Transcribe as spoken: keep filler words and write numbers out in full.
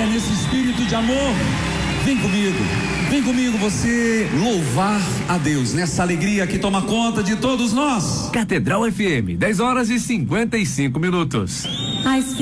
alegria, nesse espírito de amor. Vem comigo, vem comigo você louvar a Deus nessa alegria que toma conta de todos nós. Catedral F M, dez horas e cinquenta e cinco minutos. A